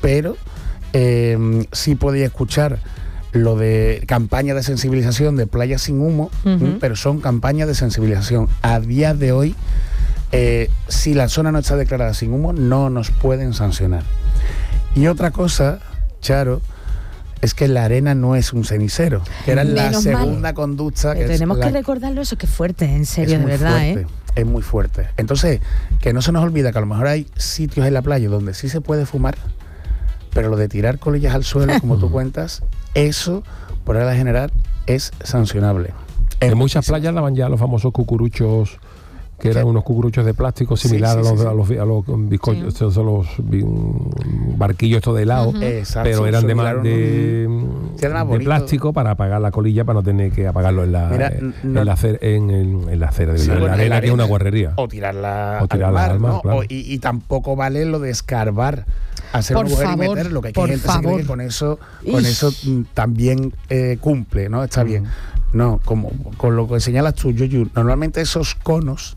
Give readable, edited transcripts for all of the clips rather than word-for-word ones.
pero sí podéis escuchar lo de campaña de sensibilización de Playa Sin Humo, pero son campañas de sensibilización. A día de hoy, si la zona no está declarada sin humo, no nos pueden sancionar. Y otra cosa, Charo, es que la arena no es un cenicero, que era la segunda conducta. Que tenemos que recordarlo, eso que es fuerte, en serio, de verdad, fuerte, es muy fuerte. Entonces, que no se nos olvida que a lo mejor hay sitios en la playa donde sí se puede fumar, pero lo de tirar colillas al suelo, como tú cuentas, eso, por regla general, es sancionable. En muchas playas lavan ya los famosos cucuruchos, que eran unos cucuruchos de plástico similar a los bizcochos, a los barquillos estos de helado, pero eran de plástico para apagar la colilla, para no tener que apagarlo en la acera, en la arena, que es una guarrería. O tirarla al mar, ¿no? Claro. Y tampoco vale lo de escarbar, hacer un agujero y meter, lo que hay gente se cree que con eso también cumple, ¿no? Está bien. No, como con lo que señalas tú, Yuyu, normalmente esos conos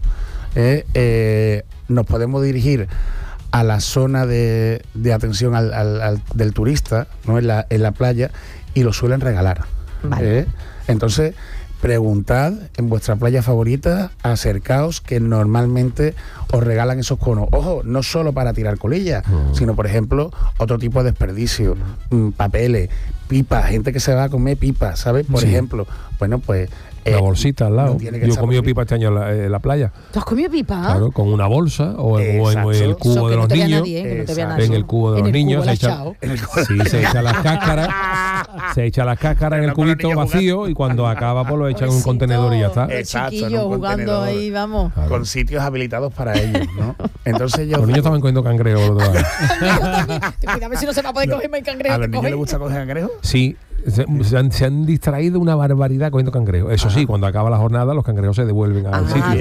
nos podemos dirigir a la zona de atención del turista, ¿no? en la playa, y lo suelen regalar. Vale. Entonces, preguntad en vuestra playa favorita, acercaos, que normalmente os regalan esos conos. Ojo, no solo para tirar colillas, sino, por ejemplo, otro tipo de desperdicio, papeles, pipas, gente que se va a comer pipas, ¿sabes? Por ejemplo, bueno, pues... la bolsita al lado. Yo he comido pipa este año en la playa. ¿Tú has comido pipa? Claro, con una bolsa o en el cubo de los niños. En el cubo de los niños se echa las cáscaras. Se echa las cáscaras en el cubito vacío y cuando acaba pues lo echan en un contenedor y ya está. Exacto, chiquillos jugando ahí, vamos. Claro. Con sitios habilitados para ellos, ¿no? Entonces los niños estaban cogiendo cangrejos los otros. Cuidado si no se va a poder coger más cangrejos. ¿A los niños les gusta coger cangrejos? Sí. Se han distraído una barbaridad cogiendo cangrejos. Eso sí, cuando acaba la jornada los cangrejos se devuelven al sitio.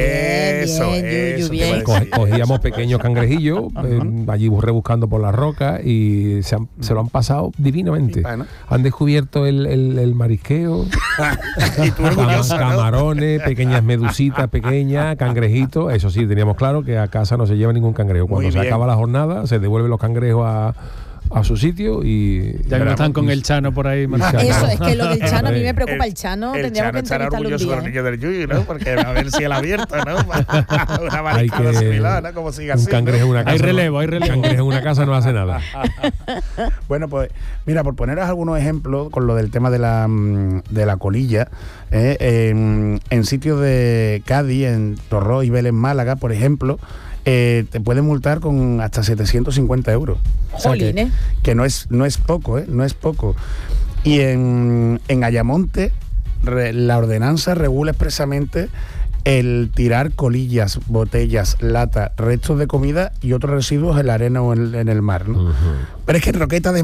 Bien. Cogíamos pequeños cangrejillos allí rebuscando por las rocas y se lo han pasado divinamente. Han descubierto el marisqueo, camarones, pequeñas medusitas pequeñas, cangrejitos. Eso sí, teníamos claro que a casa no se lleva ningún cangrejo. Cuando se acaba la jornada se devuelven los cangrejos a su sitio y... Ya no están con el Chano por ahí. Eso, es que lo del Chano, a mí me preocupa el Chano. Tendríamos que estar orgulloso con los niños del Yuyu, ¿no? Porque a ver si él abierto, ¿no? Una mariscada similar, ¿no? Como siga así. Un cangrejo en una casa. Hay relevo. Cangrejo en una casa no hace nada. Bueno, pues, mira, por poneros algunos ejemplos con lo del tema de la colilla, en sitios de Cádiz, en Torró y Vélez, Málaga, por ejemplo, te pueden multar con hasta 750 euros. O sea, que no es poco, no es poco. Y en Ayamonte, la ordenanza regula expresamente el tirar colillas, botellas, lata, restos de comida y otros residuos en la arena o en el mar, ¿no? Pero es que Roquetas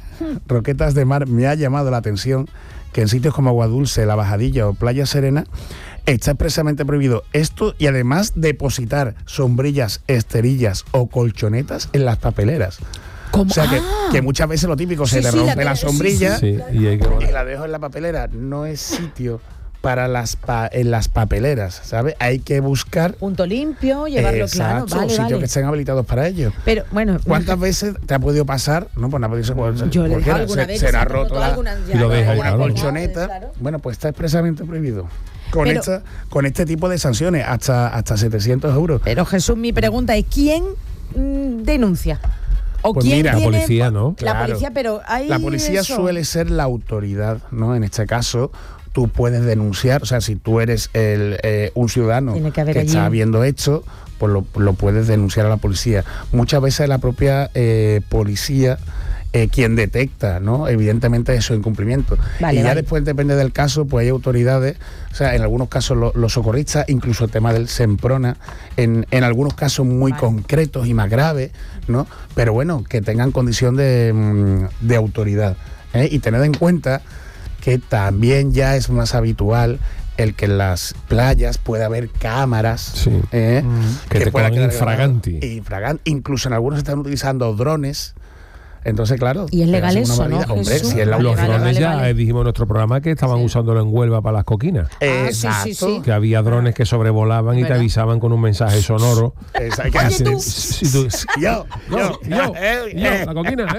de Mar me ha llamado la atención que en sitios como Agua Dulce, La Bajadilla o Playa Serena está expresamente prohibido esto, y además depositar sombrillas, esterillas o colchonetas en las papeleras. ¿Cómo? O sea, que muchas veces lo típico, se te rompe la sombrilla y la dejo en la papelera. No es sitio para en las papeleras, ¿sabes? Hay que buscar punto limpio, llevarlo claro, sitios que estén habilitados para ello. Pero bueno, ¿cuántas veces te ha podido pasar? No, pues nada, yo le dejo alguna vez, será roto y lo deja una colchoneta. Claro. Bueno, pues está expresamente prohibido. Con este tipo de sanciones, hasta 700 euros. Pero Jesús, mi pregunta es, ¿quién denuncia? ¿O pues quién mira, tiene, la policía, ¿no? La policía, pero hay la policía suele ser la autoridad, ¿no? En este caso, tú puedes denunciar, o sea, si tú eres un ciudadano que está viendo esto, pues lo puedes denunciar a la policía. Muchas veces la propia policía quien detecta, ¿no? Evidentemente esos incumplimientos. Después depende del caso, pues hay autoridades, o sea, en algunos casos los socorristas, incluso el tema del Semprona, en algunos casos muy concretos y más graves, ¿no? Pero bueno, que tengan condición de autoridad. Y tened en cuenta que también ya es más habitual el que en las playas pueda haber cámaras que te puedan infraganti. Incluso en algunos están utilizando drones. Entonces, claro. Y es legal eso, ¿no? Hombre, si es los drones dijimos en nuestro programa que estaban usándolo en Huelva para las coquinas. Exacto. Sí. Que había drones que sobrevolaban y te avisaban con un mensaje sonoro. Exacto. Oye, tú. Yo, la coquina,